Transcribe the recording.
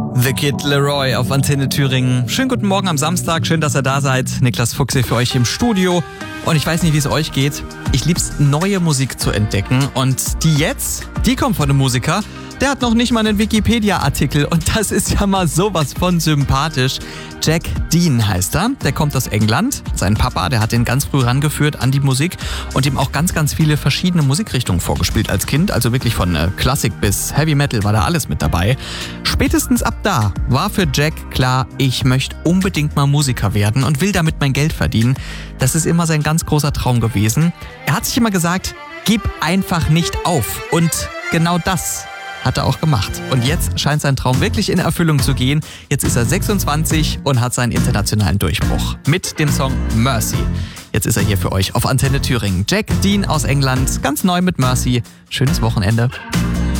The Kid Leroy auf Antenne Thüringen. Schönen guten Morgen am Samstag, schön, dass ihr da seid. Niklas Fuchs hier für euch im Studio. Und ich weiß nicht, wie es euch geht. Ich lieb's, neue Musik zu entdecken. Und die kommt von einem Musiker, der hat noch nicht mal einen Wikipedia-Artikel. Und das ist ja mal sowas von sympathisch. Jack Dean heißt er. Der kommt aus England. Sein Papa, der hat ihn ganz früh rangeführt an die Musik und ihm auch ganz, ganz viele verschiedene Musikrichtungen vorgespielt als Kind. Also wirklich von Klassik bis Heavy Metal war da alles mit dabei. Spätestens ab da war für Jack klar, ich möchte unbedingt mal Musiker werden und will damit mein Geld verdienen. Das ist immer sein ganz großer Traum gewesen. Er hat sich immer gesagt, gib einfach nicht auf. Und genau das hat er auch gemacht. Und jetzt scheint sein Traum wirklich in Erfüllung zu gehen. Jetzt ist er 26 und hat seinen internationalen Durchbruch mit dem Song Mercy. Jetzt ist er hier für euch auf Antenne Thüringen. Jack Dean aus England, ganz neu mit Mercy. Schönes Wochenende.